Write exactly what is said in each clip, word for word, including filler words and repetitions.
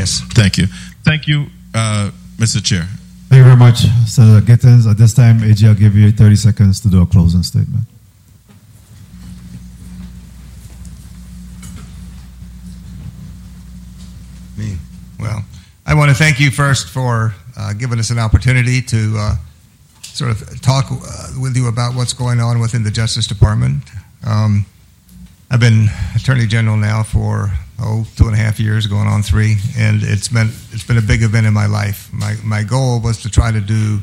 this. Thank you. Thank you, uh, Mister Chair. Thank you very much, Senator Gittens. At this time, A G, I'll give you thirty seconds to do a closing statement. Me. Well, I want to thank you first for uh, giving us an opportunity to uh, sort of talk uh, with you about what's going on within the Justice Department. Um, I've been Attorney General now for oh two and a half years, going on three, and it's been it's been a big event in my life. My my goal was to try to do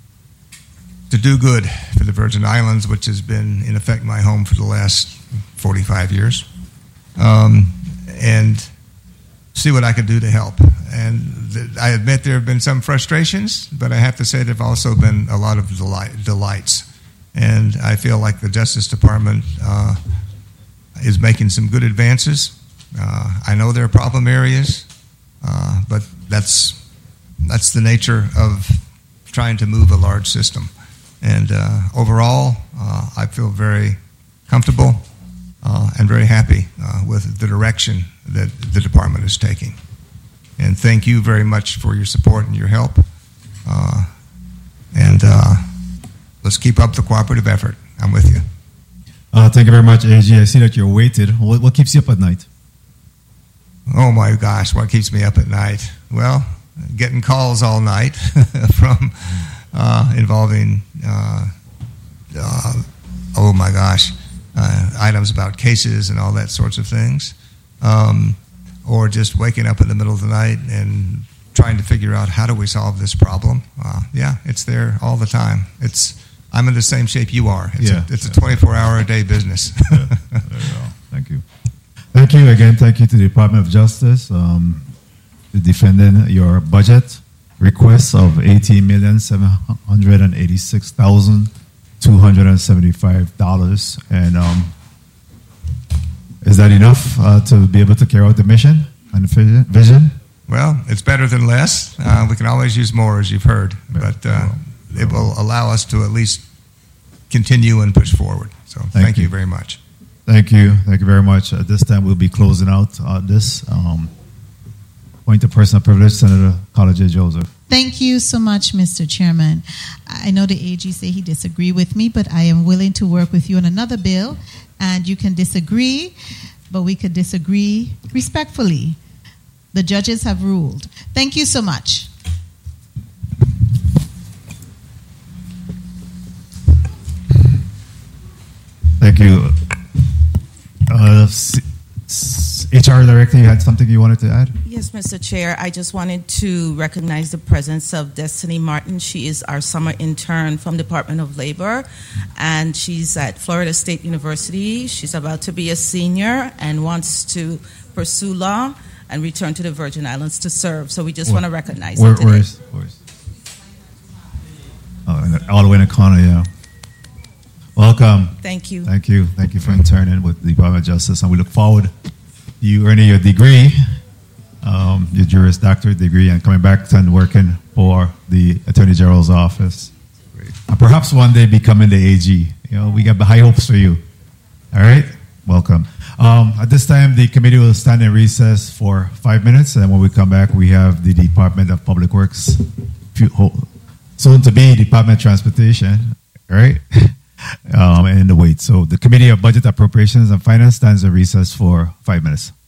to do good for the Virgin Islands, which has been in effect my home for the last forty-five years, um, and see what I could do to help. And th- I admit there have been some frustrations, but I have to say there have also been a lot of delight, delights. And I feel like the Justice Department uh, is making some good advances. Uh, I know there are problem areas, uh, but that's that's the nature of trying to move a large system. And uh, overall, uh, I feel very comfortable uh, and very happy uh, with the direction that the department is taking. And thank you very much for your support and your help. Uh, and uh, let's keep up the cooperative effort. I'm with you. Uh, thank you very much, A G. I see that you're weighted. What, what keeps you up at night? Oh my gosh, what keeps me up at night? Well, getting calls all night from uh, involving, uh, uh, oh my gosh, uh, items about cases and all that sorts of things. Um, or just waking up in the middle of the night and trying to figure out how do we solve this problem. Uh, yeah, it's there all the time. It's I'm in the same shape you are. It's yeah, a, it's yeah. a twenty-four hour a day business. Yeah, there you go. Thank you. Thank you again. Thank you to the Department of Justice um, for defending your budget request of eighteen million seven hundred eighty-six thousand two hundred seventy-five dollars. And um, is that enough uh, to be able to carry out the mission and the vision? Well, it's better than less. Uh, we can always use more, as you've heard, but uh, it will allow us to at least continue and push forward. So thank, thank you. you very much. Thank you. Thank you very much. At this time, we'll be closing out uh, this. Um, point of personal privilege, Senator Carla J. Joseph. Thank you so much, Mister Chairman. I know the A G say he disagree with me, but I am willing to work with you on another bill, and you can disagree, but we could disagree respectfully. The judges have ruled. Thank you so much. Thank you. Uh, H R Director, you had something you wanted to add? Yes, Mister Chair. I just wanted to recognize the presence of Destiny Martin. She is our summer intern from Department of Labor, and she's at Florida State University. She's about to be a senior and wants to pursue law and return to the Virgin Islands to serve. So we just where, want to recognize where, her today. Where is, where is? Oh, all the way in the corner, yeah. Welcome. Thank you. Thank you. Thank you for interning with the Department of Justice, and we look forward to you earning your degree, um, your Juris Doctorate degree, and coming back and working for the Attorney General's office. Great. And perhaps one day becoming the A G. You know, we got the high hopes for you. All right? Welcome. Um, at this time, the committee will stand in recess for five minutes, and when we come back, we have the Department of Public Works, soon to be Department of Transportation, all right? um, and the wait. So the Committee of Budget Appropriations and Finance stands in recess for five minutes.